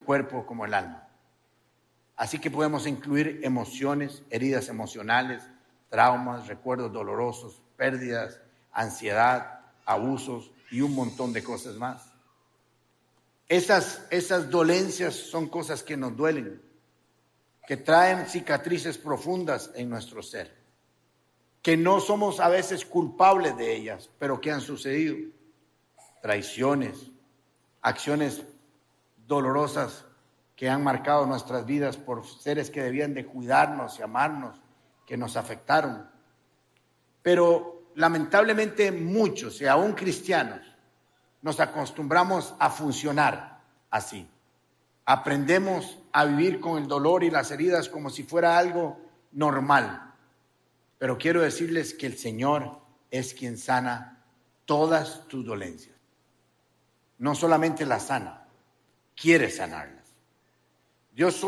cuerpo como el alma. Así que podemos incluir emociones, heridas emocionales, traumas, recuerdos dolorosos, pérdidas, ansiedad, abusos y un montón de cosas más. Esas dolencias son cosas que nos duelen, que traen cicatrices profundas en nuestro ser, que no somos a veces culpables de ellas, pero que han sucedido. Traiciones, acciones dolorosas que han marcado nuestras vidas por seres que debían de cuidarnos y amarnos, que nos afectaron. Pero lamentablemente muchos, y aún cristianos, nos acostumbramos a funcionar así. Aprendemos a vivir con el dolor y las heridas como si fuera algo normal. Pero quiero decirles que el Señor es quien sana todas tus dolencias. No solamente las sana, quiere sanarlas. Dios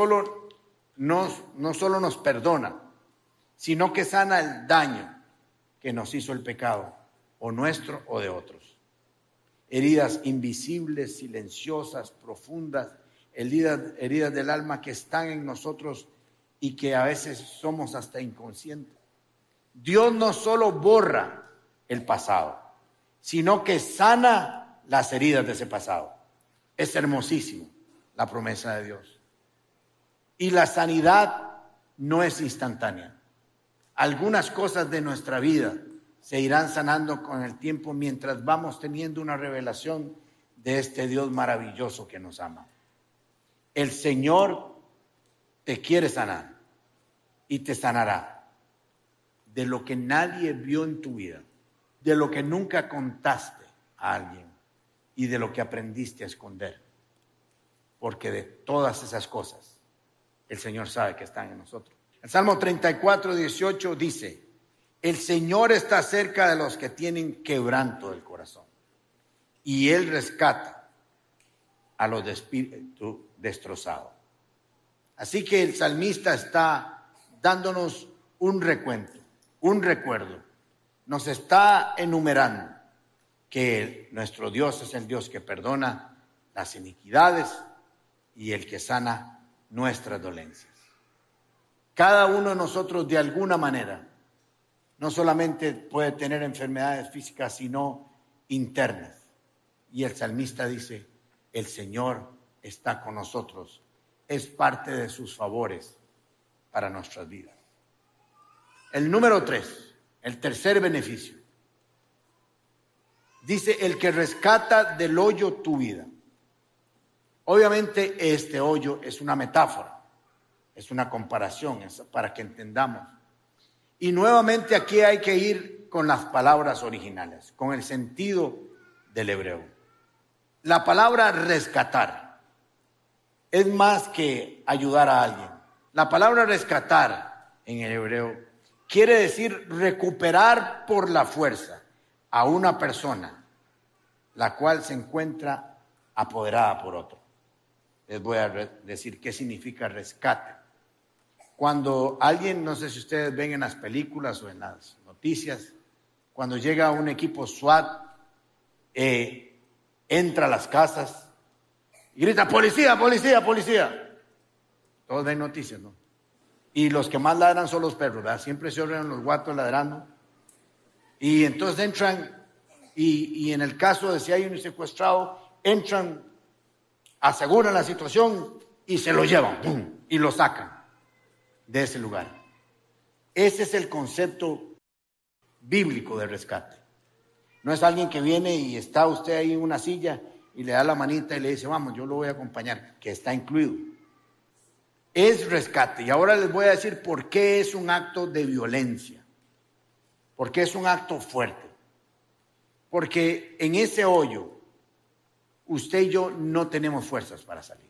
no solo nos perdona, sino que sana el daño que nos hizo el pecado, o nuestro o de otros. Heridas invisibles, silenciosas, profundas, heridas del alma que están en nosotros y que a veces somos hasta inconscientes. Dios no solo borra el pasado, sino que sana las heridas de ese pasado. Es hermosísimo la promesa de Dios. Y la sanidad no es instantánea. Algunas cosas de nuestra vida se irán sanando con el tiempo mientras vamos teniendo una revelación de este Dios maravilloso que nos ama. El Señor te quiere sanar y te sanará de lo que nadie vio en tu vida, de lo que nunca contaste a alguien y de lo que aprendiste a esconder. Porque de todas esas cosas el Señor sabe que están en nosotros. El Salmo 34:18 dice: el Señor está cerca de los que tienen quebranto del corazón y Él rescata a los de espíritu destrozado. Así que el salmista está dándonos un recuento, un recuerdo. Nos está enumerando que nuestro Dios es el Dios que perdona las iniquidades y el que sana nuestras dolencias. Cada uno de nosotros de alguna manera no solamente puede tener enfermedades físicas, sino internas. Y el salmista dice: el Señor está con nosotros. Es parte de sus favores para nuestras vidas. El número 3, el tercer beneficio. Dice: el que rescata del hoyo tu vida. Obviamente este hoyo es una metáfora, es una comparación, es para que entendamos. Y nuevamente aquí hay que ir con las palabras originales, con el sentido del hebreo. La palabra rescatar es más que ayudar a alguien. La palabra rescatar en el hebreo quiere decir recuperar por la fuerza a una persona, la cual se encuentra apoderada por otro. Les voy a decir qué significa rescate. Cuando alguien, no sé si ustedes ven en las películas o en las noticias, cuando llega un equipo SWAT, entra a las casas y grita: policía, policía, policía. Todos ven noticias, ¿no? Y los que más ladran son los perros, ¿verdad? Siempre se oyen los gatos ladrando. Y entonces entran, y en el caso de si hay un secuestrado, entran, aseguran la situación y se lo llevan, ¡pum!, y lo sacan de ese lugar. Ese es el concepto bíblico de rescate. No es alguien que viene y está usted ahí en una silla y le da la manita y le dice: vamos, yo lo voy a acompañar, que está incluido. Es rescate. Y ahora les voy a decir por qué es un acto de violencia, por qué es un acto fuerte. Porque en ese hoyo usted y yo no tenemos fuerzas para salir.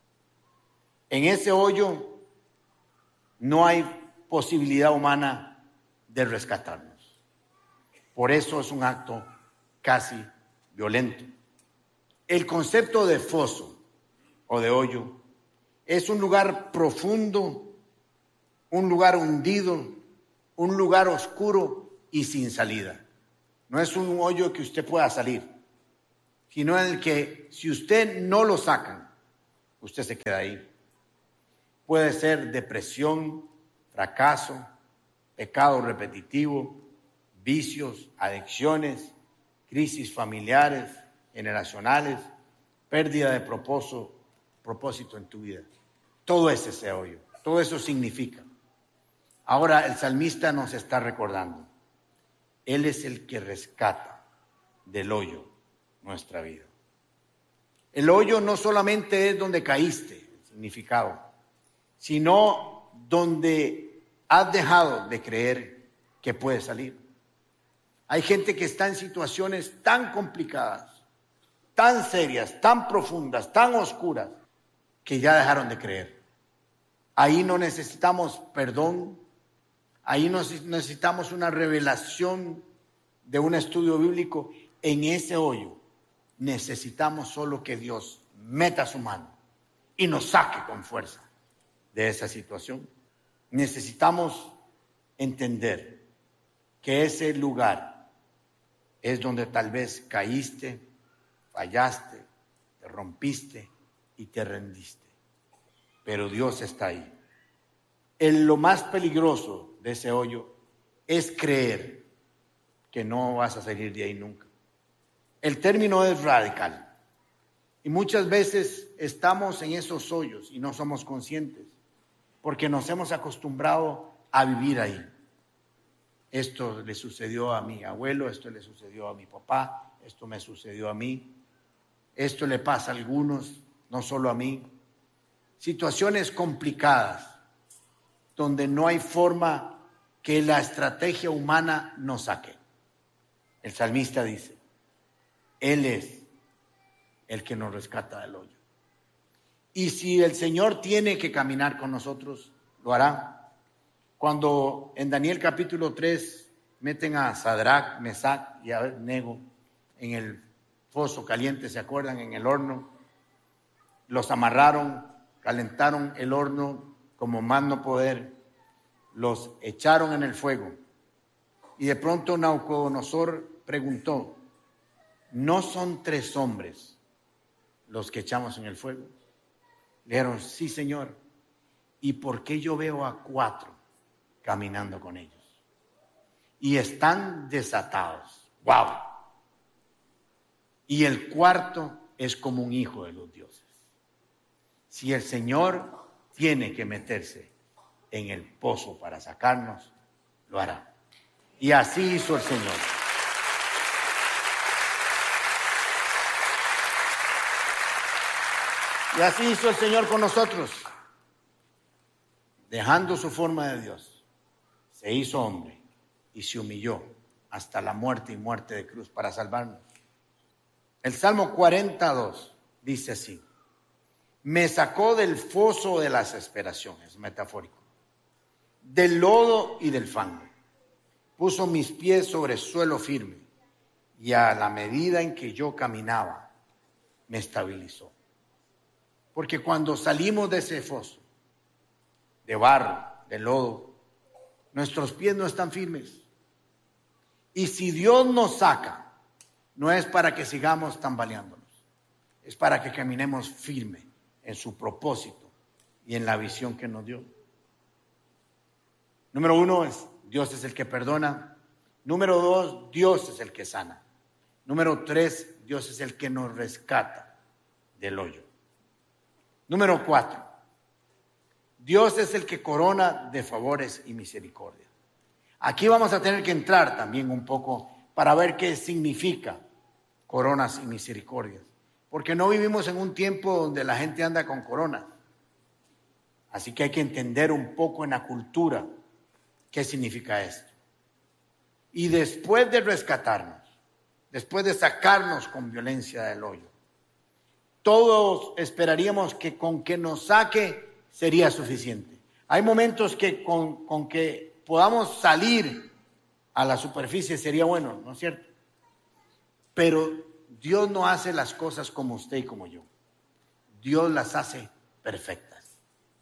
En ese hoyo no hay posibilidad humana de rescatarnos. Por eso es un acto casi violento. El concepto de foso o de hoyo es un lugar profundo, un lugar hundido, un lugar oscuro y sin salida. No es un hoyo que usted pueda salir, sino en el que si usted no lo sacan, usted se queda ahí. Puede ser depresión, fracaso, pecado repetitivo, vicios, adicciones, crisis familiares, generacionales, pérdida de propósito en tu vida. Todo es ese hoyo, todo eso significa. Ahora el salmista nos está recordando, Él es el que rescata del hoyo nuestra vida. El hoyo no solamente es donde caíste, el significado, sino donde has dejado de creer que puedes salir. Hay gente que está en situaciones tan complicadas, tan serias, tan profundas, tan oscuras, que ya dejaron de creer. Ahí no necesitamos perdón, ahí no necesitamos una revelación de un estudio bíblico. En ese hoyo necesitamos solo que Dios meta su mano y nos saque con fuerza de esa situación. Necesitamos entender que ese lugar es donde tal vez caíste, fallaste, te rompiste y te rendiste. Pero Dios está ahí. Lo más peligroso de ese hoyo es creer que no vas a salir de ahí nunca. El término es radical. Y muchas veces estamos en esos hoyos y no somos conscientes, porque nos hemos acostumbrado a vivir ahí. Esto le sucedió a mi abuelo, esto le sucedió a mi papá, esto me sucedió a mí, esto le pasa a algunos, no solo a mí. Situaciones complicadas donde no hay forma que la estrategia humana nos saque. El salmista dice, Él es el que nos rescata del hoyo. Y si el Señor tiene que caminar con nosotros, lo hará. Cuando en Daniel capítulo 3 meten a Sadrach, Mesach y Abednego en el foso caliente, ¿se acuerdan? En el horno. Los amarraron, calentaron el horno como más no poder, los echaron en el fuego. Y de pronto Nabucodonosor preguntó, ¿no son 3 hombres los que echamos en el fuego? Le dijeron, sí, Señor. ¿Y por qué yo veo a 4 caminando con ellos? Y están desatados. ¡Wow! Y el 4 es como un hijo de los dioses. Si el Señor tiene que meterse en el pozo para sacarnos, lo hará. Y así hizo el Señor. Y así hizo el Señor con nosotros. Dejando su forma de Dios, se hizo hombre y se humilló hasta la muerte y muerte de cruz para salvarnos. El Salmo 42 dice así, me sacó del foso de las desesperaciones, metafórico, del lodo y del fango. Puso mis pies sobre suelo firme y a la medida en que yo caminaba, me estabilizó. Porque cuando salimos de ese foso, de barro, de lodo, nuestros pies no están firmes. Y si Dios nos saca, no es para que sigamos tambaleándonos, es para que caminemos firme en su propósito y en la visión que nos dio. Número 1 es, Dios es el que perdona. Número 2, Dios es el que sana. Número 3, Dios es el que nos rescata del hoyo. Número 4, Dios es el que corona de favores y misericordia. Aquí vamos a tener que entrar también un poco para ver qué significa coronas y misericordias. Porque no vivimos en un tiempo donde la gente anda con coronas. Así que hay que entender un poco en la cultura qué significa esto. Y después de rescatarnos, después de sacarnos con violencia del hoyo, todos esperaríamos que con que nos saque sería suficiente. Hay momentos que con que podamos salir a la superficie sería bueno, ¿no es cierto? Pero Dios no hace las cosas como usted y como yo. Dios las hace perfectas.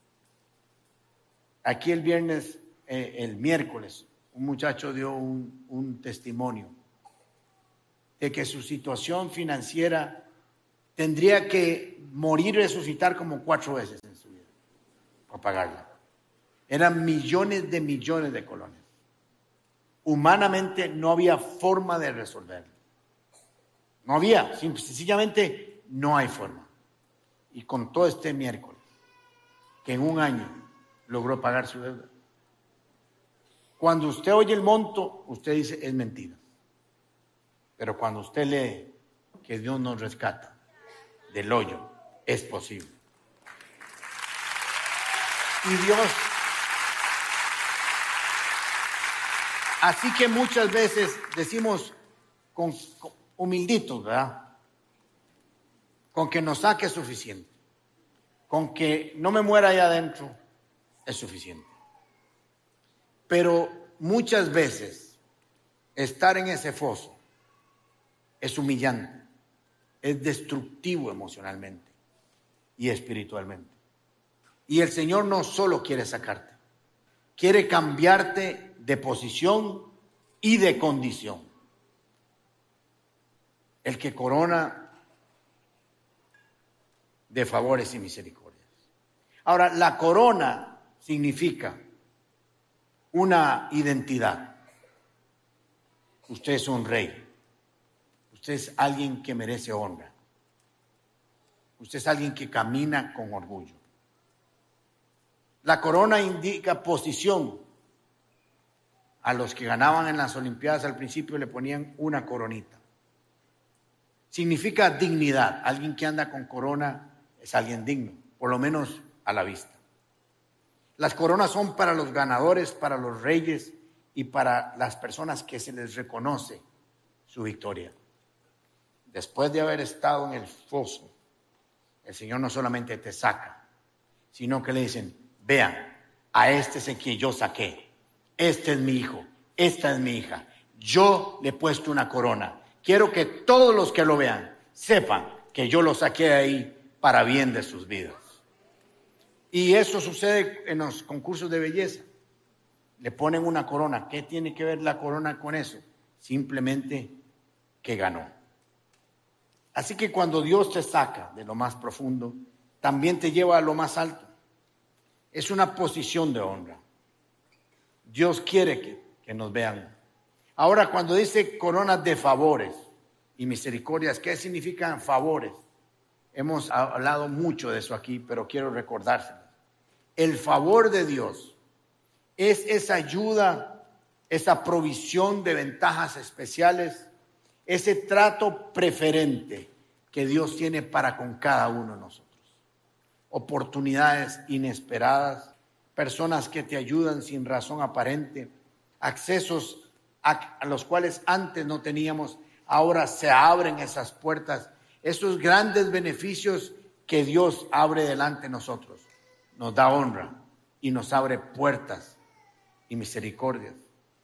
Aquí el miércoles, un muchacho dio un testimonio de que su situación financiera tendría que morir y resucitar como 4 veces en su vida para pagarla. Eran millones de colones. Humanamente no había forma de resolverlo. No había, sencillamente no hay forma. Y con todo este miércoles, que en un año logró pagar su deuda. Cuando usted oye el monto, usted dice, es mentira. Pero cuando usted lee que Dios nos rescata del hoyo, es posible. Y Dios, así que muchas veces decimos con humilditos, ¿verdad? Con que nos saque es suficiente. Con que no me muera allá adentro es suficiente. Pero muchas veces estar en ese foso es humillante, es destructivo emocionalmente y espiritualmente. Y el Señor no solo quiere sacarte, quiere cambiarte de posición y de condición. El que corona de favores y misericordias. Ahora, la corona significa una identidad. Usted es un rey. Usted es alguien que merece honra. Usted es alguien que camina con orgullo. La corona indica posición. A los que ganaban en las Olimpiadas al principio le ponían una coronita. Significa dignidad. Alguien que anda con corona es alguien digno, por lo menos a la vista. Las coronas son para los ganadores, para los reyes y para las personas que se les reconoce su victoria. Después de haber estado en el foso, el Señor no solamente te saca, sino que le dicen, vean, a este es el que yo saqué, este es mi hijo, esta es mi hija, yo le he puesto una corona. Quiero que todos los que lo vean sepan que yo lo saqué de ahí para bien de sus vidas. Y eso sucede en los concursos de belleza. Le ponen una corona. ¿Qué tiene que ver la corona con eso? Simplemente que ganó. Así que cuando Dios te saca de lo más profundo, también te lleva a lo más alto. Es una posición de honra. Dios quiere que nos vean. Ahora, cuando dice coronas de favores y misericordias, ¿qué significan favores? Hemos hablado mucho de eso aquí, pero quiero recordárselo. El favor de Dios es esa ayuda, esa provisión de ventajas especiales, ese trato preferente que Dios tiene para con cada uno de nosotros. Oportunidades inesperadas, personas que te ayudan sin razón aparente, accesos a los cuales antes no teníamos, ahora se abren esas puertas, esos grandes beneficios que Dios abre delante de nosotros. Nos da honra y nos abre puertas y misericordias.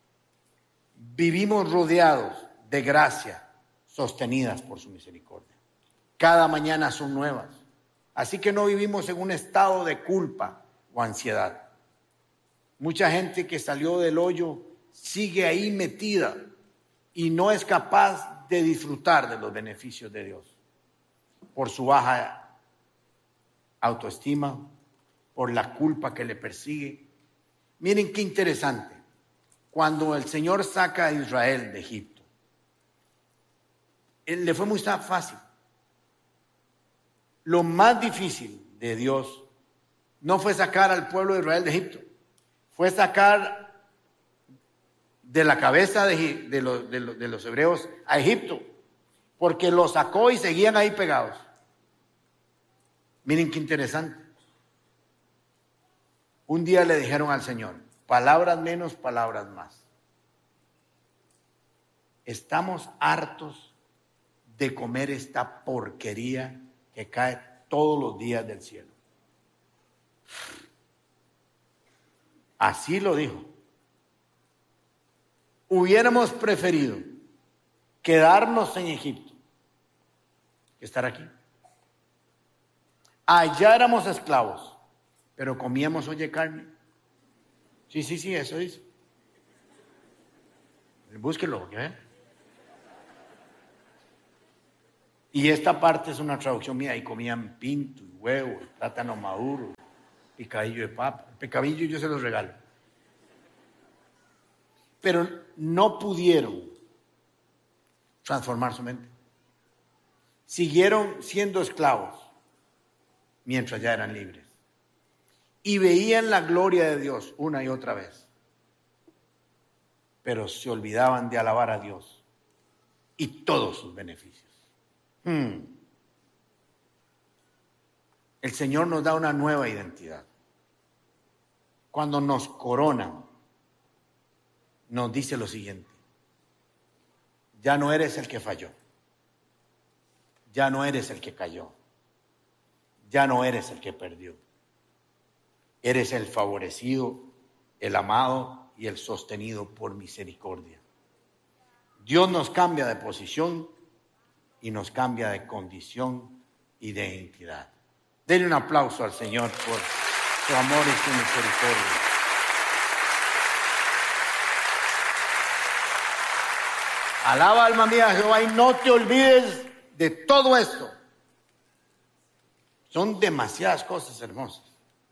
Vivimos rodeados de gracia, sostenidas por su misericordia. Cada mañana son nuevas. Así que no vivimos en un estado de culpa o ansiedad. Mucha gente que salió del hoyo sigue ahí metida y no es capaz de disfrutar de los beneficios de Dios por su baja autoestima, por la culpa que le persigue. Miren qué interesante. Cuando el Señor saca a Israel de Egipto, le fue muy fácil. Lo más difícil de Dios no fue sacar al pueblo de Israel de Egipto, fue sacar de la cabeza de los hebreos a Egipto, porque los sacó y seguían ahí pegados. Miren qué interesante. Un día le dijeron al Señor, palabras menos, palabras más. Estamos hartos de comer esta porquería que cae todos los días del cielo. Así lo dijo. Hubiéramos preferido quedarnos en Egipto que estar aquí. Allá éramos esclavos, pero comíamos, oye, carne. Sí, eso dice. Búsquelo, ¿eh? Y esta parte es una traducción mía. Y comían pinto, y huevo, y plátano maduro, picadillo de papa. El picadillo yo se los regalo. Pero no pudieron transformar su mente. Siguieron siendo esclavos mientras ya eran libres. Y veían la gloria de Dios una y otra vez. Pero se olvidaban de alabar a Dios y todos sus beneficios. El Señor nos da una nueva identidad. Cuando nos coronan, nos dice lo siguiente: ya no eres el que falló, ya no eres el que cayó, ya no eres el que perdió. Eres el favorecido, el amado y el sostenido por misericordia. Dios nos cambia de posición y nos cambia de condición y de identidad. Denle un aplauso al Señor por su amor y su misericordia. Alaba, alma mía, a Jehová, y no te olvides de todo esto. Son demasiadas cosas hermosas.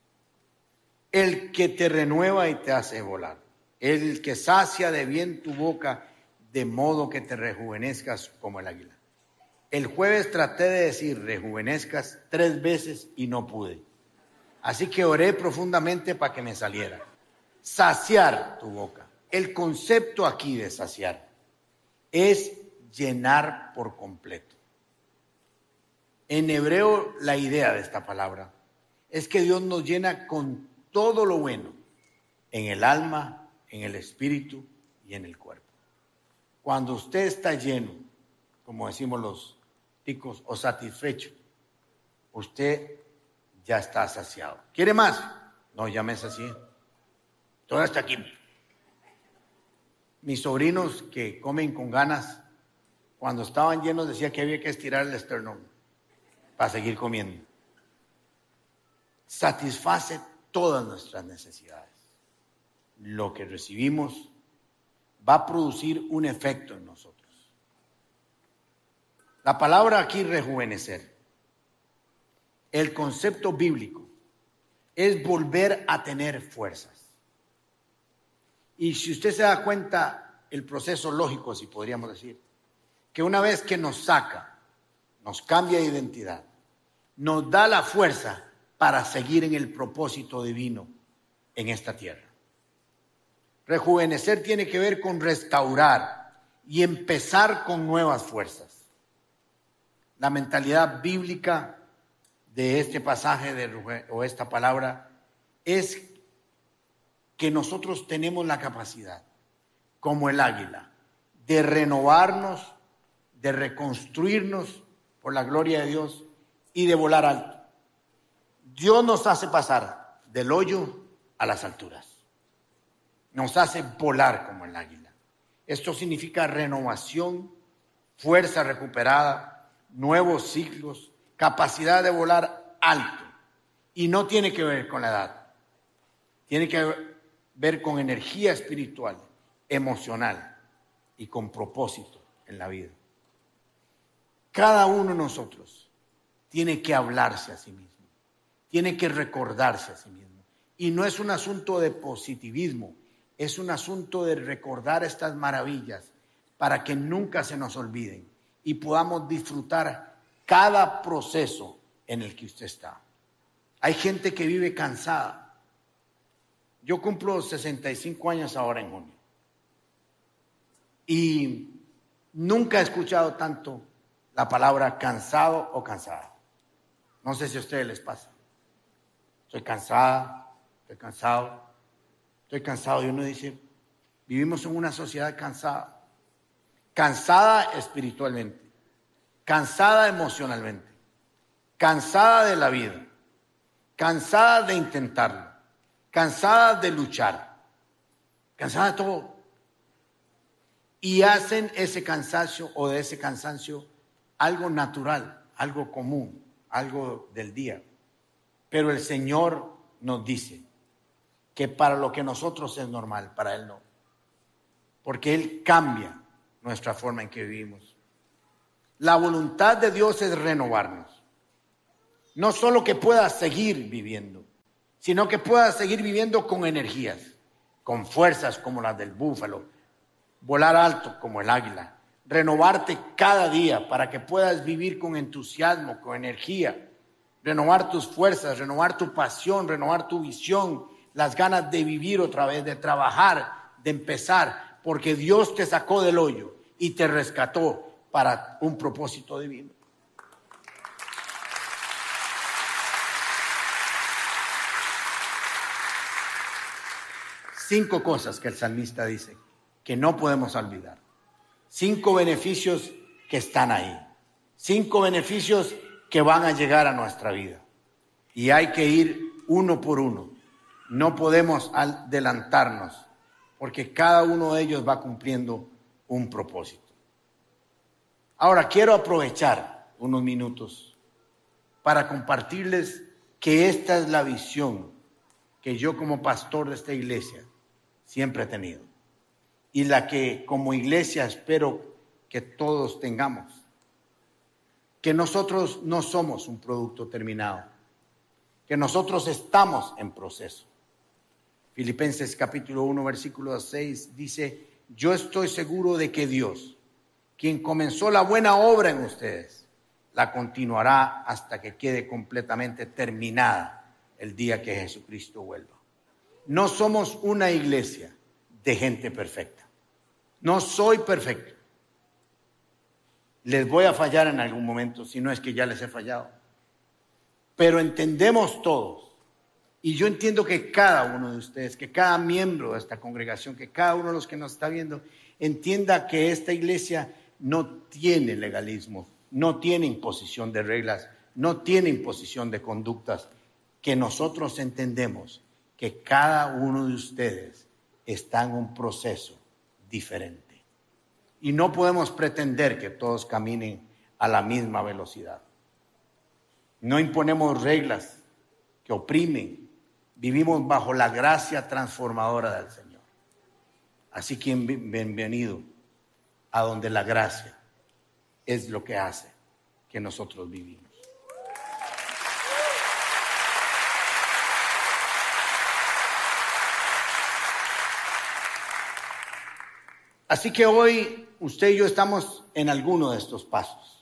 El que te renueva y te hace volar. El que sacia de bien tu boca, de modo que te rejuvenezcas como el águila. El jueves traté de decir rejuvenezcas 3 veces y no pude. Así que oré profundamente para que me saliera. Saciar tu boca. El concepto aquí de saciar es llenar por completo. En hebreo, la idea de esta palabra es que Dios nos llena con todo lo bueno en el alma, en el espíritu y en el cuerpo. Cuando usted está lleno, como decimos los ticos, o satisfecho, usted ya está saciado. ¿Quiere más? No, ya me sacié. Todo está aquí. Mis sobrinos que comen con ganas, cuando estaban llenos decía que había que estirar el esternón para seguir comiendo. Satisface todas nuestras necesidades. Lo que recibimos va a producir un efecto en nosotros. La palabra aquí, rejuvenecer, el concepto bíblico es volver a tener fuerzas. Y si usted se da cuenta, el proceso lógico, si podríamos decir, que una vez que nos saca, nos cambia de identidad, nos da la fuerza para seguir en el propósito divino en esta tierra. Rejuvenecer tiene que ver con restaurar y empezar con nuevas fuerzas. La mentalidad bíblica de este pasaje o esta palabra es que nosotros tenemos la capacidad, como el águila, de renovarnos, de reconstruirnos por la gloria de Dios y de volar alto. Dios nos hace pasar del hoyo a las alturas. Nos hace volar como el águila. Esto significa renovación, fuerza recuperada, nuevos ciclos, capacidad de volar alto. Y no tiene que ver con la edad. Tiene que ver con energía espiritual, emocional y con propósito en la vida. Cada uno de nosotros tiene que hablarse a sí mismo. Tiene que recordarse a sí mismo. Y no es un asunto de positivismo, es un asunto de recordar estas maravillas para que nunca se nos olviden y podamos disfrutar cada proceso en el que usted está. Hay gente que vive cansada. Yo cumplo 65 años ahora en junio. Y nunca he escuchado tanto la palabra cansado o cansada. No sé si a ustedes les pasa. Estoy cansada, estoy cansado, estoy cansado. Y uno dice, vivimos en una sociedad cansada. Cansada espiritualmente, cansada emocionalmente, cansada de la vida, cansada de intentarlo, cansada de luchar, cansada de todo. Y hacen ese cansancio o de ese cansancio algo natural, algo común, algo del día. Pero el Señor nos dice que para lo que nosotros es normal, para Él no. Porque Él cambia nuestra forma en que vivimos. La voluntad de Dios es renovarnos. No solo que puedas seguir viviendo, sino que puedas seguir viviendo con energías, con fuerzas como las del búfalo, volar alto como el águila, renovarte cada día para que puedas vivir con entusiasmo, con energía, renovar tus fuerzas, renovar tu pasión, renovar tu visión, las ganas de vivir otra vez, de trabajar, de empezar, porque Dios te sacó del hoyo y te rescató para un propósito divino. Cinco cosas que el salmista dice que no podemos olvidar. 5 beneficios que están ahí. 5 beneficios que van a llegar a nuestra vida. Y hay que ir uno por uno. No podemos adelantarnos, porque cada uno de ellos va cumpliendo un propósito. Ahora quiero aprovechar unos minutos para compartirles que esta es la visión que yo como pastor de esta iglesia siempre he tenido, y la que como iglesia espero que todos tengamos, que nosotros no somos un producto terminado, que nosotros estamos en proceso. Filipenses capítulo 1 versículo 6 dice: yo estoy seguro de que Dios, quien comenzó la buena obra en ustedes, la continuará hasta que quede completamente terminada el día que Jesucristo vuelva. No somos una iglesia de gente perfecta. No soy perfecto. Les voy a fallar en algún momento, si no es que ya les he fallado. Pero entendemos todos, y yo entiendo que cada uno de ustedes, que cada miembro de esta congregación, que cada uno de los que nos está viendo, entienda que esta iglesia no tiene legalismo, no tiene imposición de reglas, no tiene imposición de conductas, que nosotros entendemos que cada uno de ustedes está en un proceso diferente. Y no podemos pretender que todos caminen a la misma velocidad. No imponemos reglas que oprimen. Vivimos bajo la gracia transformadora del Señor. Así que bienvenido a donde la gracia es lo que hace que nosotros vivimos. Así que hoy usted y yo estamos en alguno de estos pasos.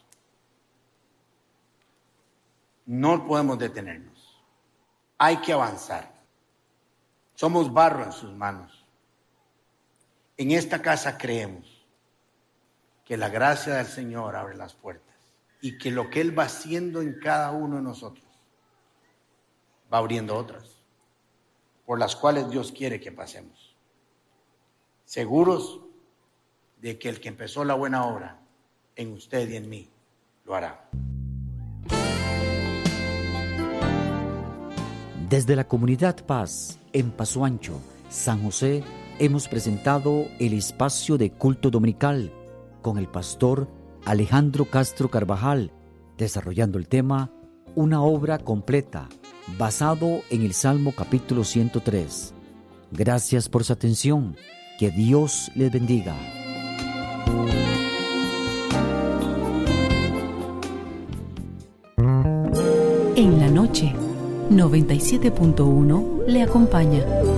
No podemos detenernos. Hay que avanzar. Somos barro en sus manos. En esta casa creemos que la gracia del Señor abre las puertas y que lo que Él va haciendo en cada uno de nosotros va abriendo otras por las cuales Dios quiere que pasemos. Seguros de que el que empezó la buena obra en usted y en mí lo hará. Desde la Comunidad Paz, en Paso Ancho, San José, hemos presentado el espacio de culto dominical con el pastor Alejandro Castro Carvajal, desarrollando el tema Una obra completa, basado en el Salmo capítulo 103. Gracias por su atención. Que Dios les bendiga. En la noche, 97.1 le acompaña.